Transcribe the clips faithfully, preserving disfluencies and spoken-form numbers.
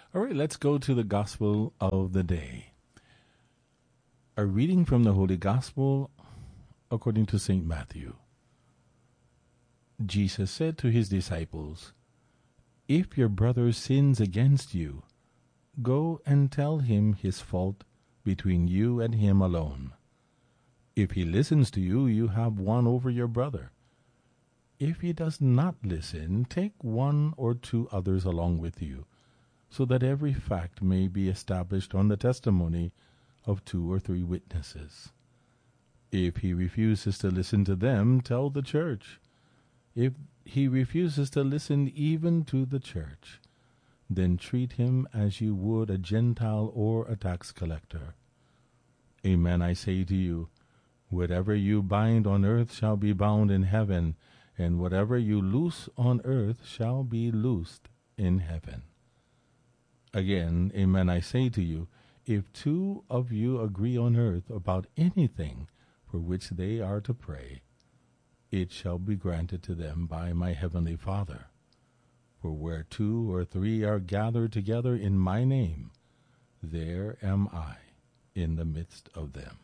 All right, let's go to the Gospel of the day. A reading from the Holy Gospel according to Saint Matthew. Jesus said to his disciples, "If your brother sins against you, go and tell him his fault between you and him alone. If he listens to you, you have won over your brother. If he does not listen, take one or two others along with you, so that every fact may be established on the testimony of two or three witnesses. If he refuses to listen to them, tell the church. If he refuses to listen even to the church, then treat him as you would a Gentile or a tax collector. Amen, I say to you, whatever you bind on earth shall be bound in heaven, and whatever you loose on earth shall be loosed in heaven. Again, amen, I say to you, if two of you agree on earth about anything for which they are to pray, it shall be granted to them by my heavenly Father. For where two or three are gathered together in my name, there am I in the midst of them."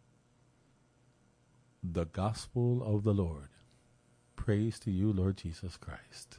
The Gospel of the Lord. Praise to you, Lord Jesus Christ.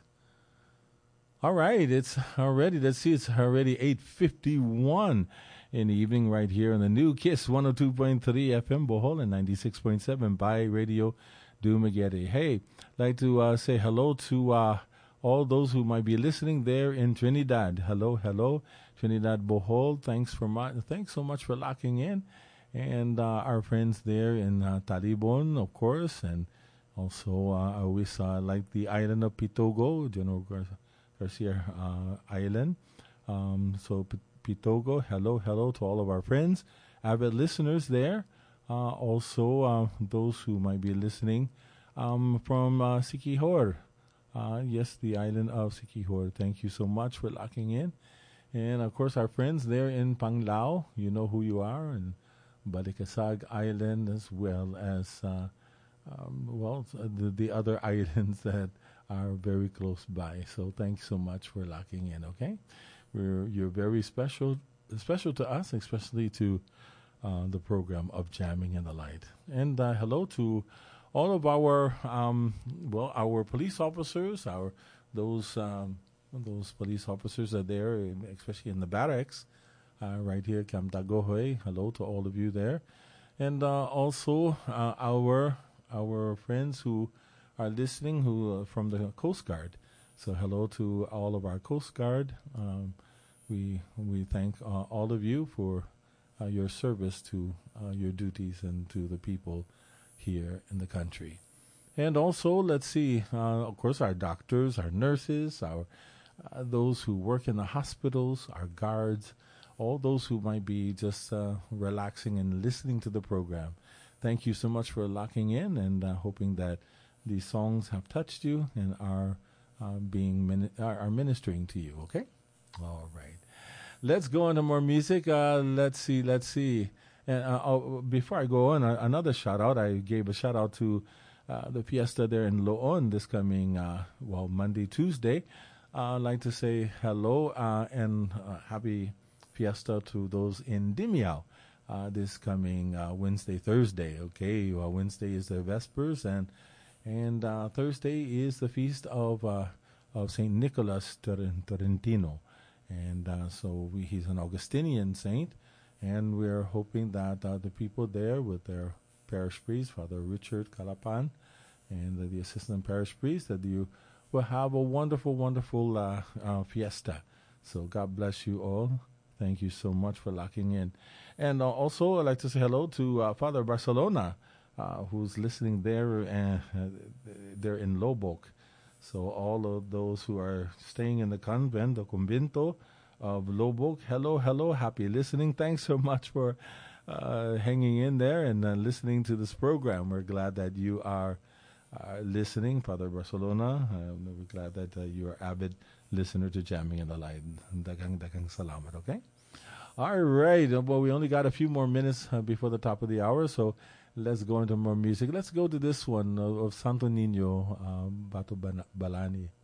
All right, it's already, let's see, it's already eight fifty-one in the evening right here on the new KISS one oh two point three F M Bohol and ninety-six point seven by Radio Dumaguete. Hey, I'd like to uh, say hello to uh, all those who might be listening there in Trinidad. Hello, hello, Trinidad Bohol. Thanks for my, thanks so much for locking in. And uh, our friends there in uh, Talibon, of course, and also uh, I always uh, like the island of Pitogo, General Gar- Garcia uh, Island. Um, so P- Pitogo, hello, hello to all of our friends, avid listeners there. Uh, also, uh, those who might be listening um, from uh, Siquijor. Uh, yes, the island of Siquijor. Thank you so much for locking in. And, of course, our friends there in Panglao, you know who you are, and Balikasag Island, as well as, uh, um, well, the, the other islands that are very close by. So thanks so much for locking in, okay? We're, you're very special, special to us, especially to uh, the program of Jamming in the Light. And uh, hello to all of our, um, well, our police officers, our those um, those police officers are there, especially in the barracks, uh, right here, Camp Dagohoy. Hello to all of you there. And uh, also uh, our our friends who are listening who uh, from the Coast Guard. So hello to all of our Coast Guard. Um, we we thank uh, all of you for uh, your service to uh, your duties and to the people here in the country. And also, let's see, uh, of course, our doctors, our nurses, our uh, those who work in the hospitals, our guards, all those who might be just uh, relaxing and listening to the program. Thank you so much for locking in, and uh, hoping that these songs have touched you and are uh, being mini- are, are ministering to you. Okay, all right. Let's go on to more music. Uh, let's see, let's see. And uh, oh, before I go on, uh, another shout out. I gave a shout out to uh, the fiesta there in Loon this coming uh, well Monday, Tuesday. Uh, I'd like to say hello uh, and uh, happy fiesta to those in Dimiao. Uh, this coming uh, Wednesday, Thursday. Okay, well, Wednesday is the Vespers, and and uh, Thursday is the feast of uh, of Saint Nicholas Torrentino, and uh, so we, he's an Augustinian saint, and we're hoping that uh, the people there with their parish priest, Father Richard Calapan, and uh, the assistant parish priest, that you will have a wonderful, wonderful uh, uh, fiesta. So God bless you all. Thank you so much for locking in. And uh, also, I'd like to say hello to uh, Father Barcelona, uh, who's listening there, uh, uh, there in Lobok. So all of those who are staying in the convent, the convento of Lobok, hello, hello, happy listening. Thanks so much for uh, hanging in there and uh, listening to this program. We're glad that you are uh, listening, Father Barcelona. Uh, we're glad that uh, you are avid listener to Jamming in the Light. Dagang dagang salamat, okay? All right. Well, we only got a few more minutes uh, before the top of the hour, so let's go into more music. Let's go to this one of, of Santo Niño, um, Bato Balani.